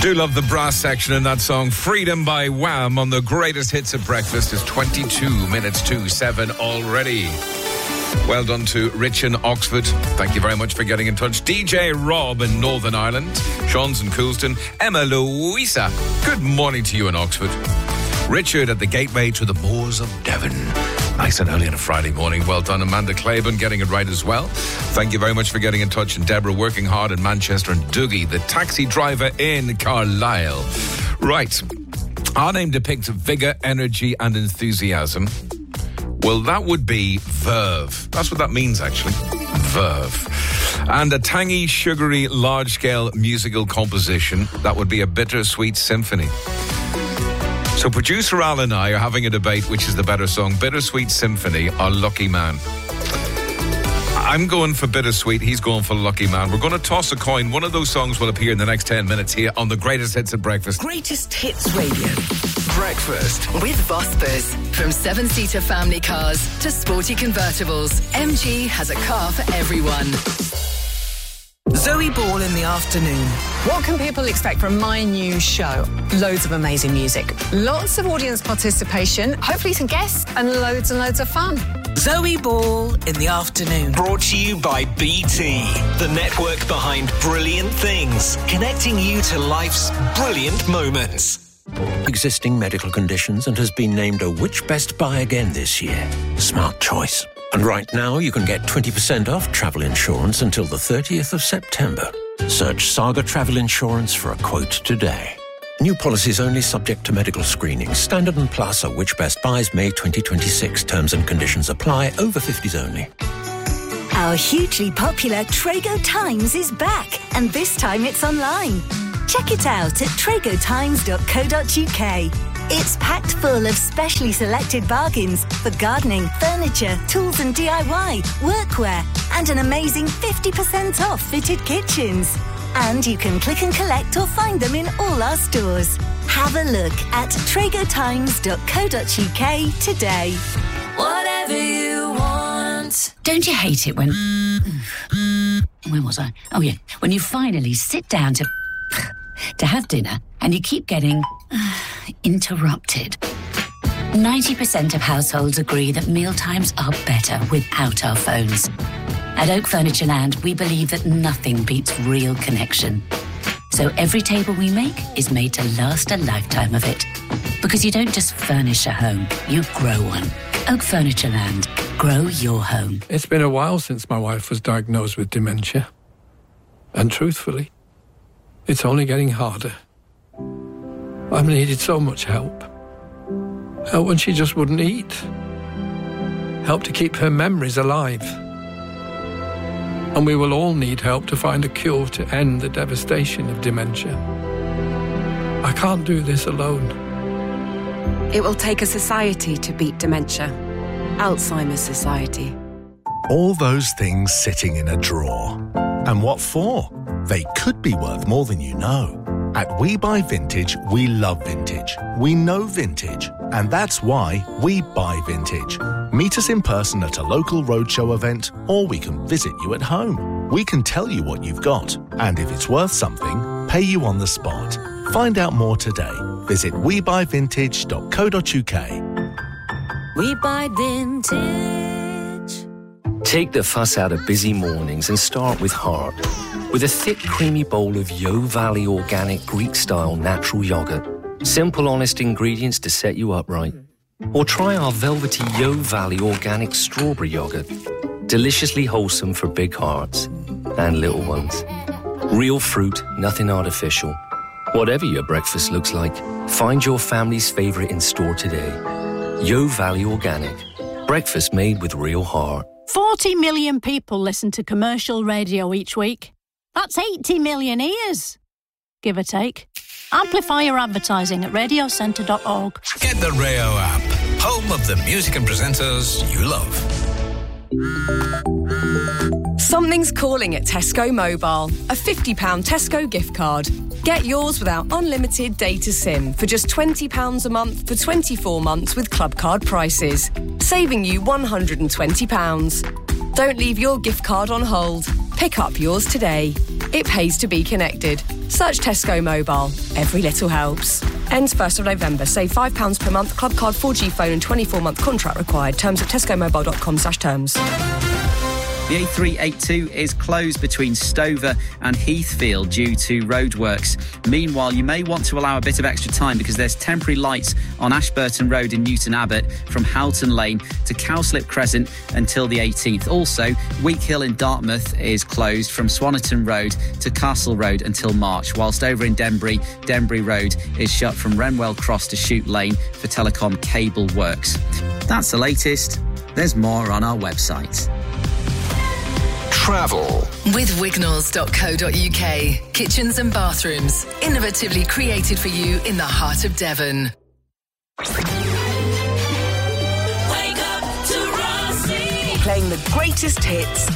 Do love the brass section in that song. Freedom by Wham on the greatest hits at breakfast. Is 22 minutes to 7 already. Well done to Rich in Oxford. Thank you very much for getting in touch. DJ Rob in Northern Ireland. Sean's in Coulston. Emma Louisa. Good morning to you in Oxford. Richard at the gateway to the moors of Devon. Nice and early on a Friday morning. Well done. Amanda Claiborne getting it right as well. Thank you very much for getting in touch. And Deborah working hard in Manchester. And Dougie, the taxi driver in Carlisle. Right. Our name depicts vigour, energy and enthusiasm. Well, that would be verve. That's what that means, actually. Verve. And a tangy, sugary, large-scale musical composition. That would be a bittersweet symphony. So producer Al and I are having a debate which is the better song, Bittersweet Symphony or Lucky Man. I'm going for Bittersweet, he's going for Lucky Man. We're going to toss a coin. One of those songs will appear in the next 10 minutes here on the Greatest Hits at Breakfast. Greatest Hits Radio. Breakfast with Vosper. From 7-seater family cars to sporty convertibles, MG has a car for everyone. Zoe Ball in the afternoon. What can people expect from my new show? Loads of amazing music, lots of audience participation, hopefully some guests, and loads of fun. Zoe Ball in the afternoon. Brought to you by BT, the network behind brilliant things, connecting you to life's brilliant moments. Existing medical conditions and has been named a Which Best Buy again this year. Smart choice. And right now you can get 20% off travel insurance until the 30th of September. Search Saga Travel Insurance for a quote today. New policies only subject to medical screening. Standard and Plus are Which Best Buys May 2026. Terms and conditions apply. Over 50s only. Our hugely popular Trago Times is back, and this time it's online. Check it out at tragotimes.co.uk. It's packed full of specially selected bargains for gardening, furniture, tools and DIY, workwear, and an amazing 50% off fitted kitchens. And you can click and collect or find them in all our stores. Have a look at tragotimes.co.uk today. Whatever you want. Don't you hate it when... Where was I? Oh, yeah. When you finally sit down to have dinner and you keep getting interrupted. 90% of households agree that mealtimes are better without our phones. At Oak Furnitureland, we believe that nothing beats real connection. So every table we make is made to last a lifetime of it. Because you don't just furnish a home, you grow one. Oak Furnitureland. Grow your home. It's been a while since my wife was diagnosed with dementia. And truthfully, it's only getting harder. I've needed so much help. Help when she just wouldn't eat. Help to keep her memories alive. And we will all need help to find a cure to end the devastation of dementia. I can't do this alone. It will take a society to beat dementia. Alzheimer's Society. All those things sitting in a drawer. And what for? They could be worth more than you know. At We Buy Vintage, we love vintage. We know vintage. And that's why we buy vintage. Meet us in person at a local roadshow event, or we can visit you at home. We can tell you what you've got. And if it's worth something, pay you on the spot. Find out more today. Visit webuyvintage.co.uk. We buy vintage. Take the fuss out of busy mornings and start with heart. With a thick, creamy bowl of Yo Valley organic Greek-style natural yogurt. Simple, honest ingredients to set you up right. Or try our velvety Yo Valley organic strawberry yogurt. Deliciously wholesome for big hearts and little ones. Real fruit, nothing artificial. Whatever your breakfast looks like, find your family's favourite in store today. Yo Valley Organic. Breakfast made with real heart. 40 million people listen to commercial radio each week. That's 80 million ears, give or take. Amplify your advertising at radiocentre.org. Get the Rayo app, home of the music and presenters you love. Something's calling at Tesco Mobile. A £50 Tesco gift card. Get yours without unlimited data SIM for just £20 a month for 24 months with club card prices, saving you £120. Don't leave your gift card on hold. Pick up yours today. It pays to be connected. Search Tesco Mobile. Every little helps. Ends 1st of November. Save £5 per month. Club card 4G phone and 24-month contract required. Terms at tescomobile.com/terms. The A382 is closed between Stover and Heathfield due to roadworks. Meanwhile, you may want to allow a bit of extra time because there's temporary lights on Ashburton Road in Newton Abbot from Houghton Lane to Cowslip Crescent until the 18th. Also, Week Hill in Dartmouth is closed from Swannerton Road to Castle Road until March, whilst over in Denbury Road is shut from Renwell Cross to Shute Lane for telecom cable works. That's the latest. There's more on our website. Travel with Wignalls.co.uk. Kitchens and bathrooms, innovatively created for you in the heart of Devon. Playing the greatest hits